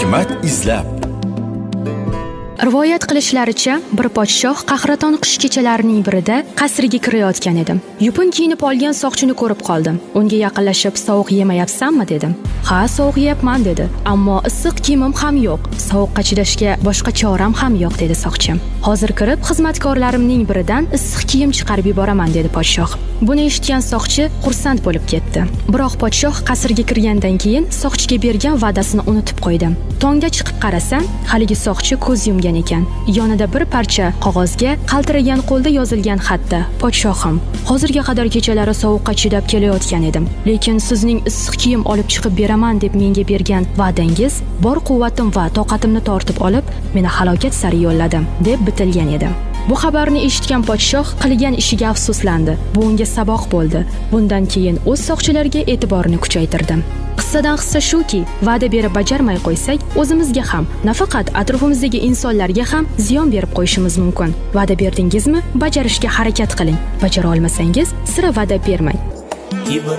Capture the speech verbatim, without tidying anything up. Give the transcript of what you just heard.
Ne'mat izlab. Rivoyat qilishlaricha, bir podshoh qahraton qish kechalarining birida qasriga kirayotgan edim. Yupun kiyinib olgan soqchini ko'rib qoldim. Unga yaqinlashib, "Sovuq yemayapsanmi?" dedim. "Ha, sovuq yeyapman" dedi. "Ammo issiq kiyimim ham yo'q. Sovuqqa chidashga boshqa choram ham yo'q" dedi soqchim. "Hozir kirib, xizmatkorlarimning biridan issiq kiyim chiqarib yuboraman" dedi podshoh. Buni eshitgan soqchi xursand bo'lib ketdi. Biroq podshoh qasrga kirgandan keyin soqchiga bergan va'dasini unutib qo'ydi. Tongda chiqib qarasam, haligi soqchi ko'z yumgan ekan. Yonida bir parcha qog'ozga qaltiragan qo'lda yozilgan xatda: "Podshohim, hozirga qadar kechalari sovuqqa chidab kelayotgan edim, lekin sizning issiq kiyim olib chiqib beraman deb menga bergan va'dangiz bor quvvatim va toqatimni tortib olib, meni halokat sari yo'lladi" deb bitilgan edi. Bu xabarni eshitgan podshoh qilgan ishiga afsuslandi. Bu unga saboq bo'ldi. Bundan keyin o'z soqchilariga e'tiborini kuchaytirdi. Qissadan hissa shuki, va'da berib bajarmay qo'ysak, o'zimizga ham, nafaqat atrofimizdagi insonlarga ham ziyon berib qo'yishimiz mumkin. Va'da berdingizmi, bajarishga harakat qiling. Bajara olmasangiz, sira va'da bermang.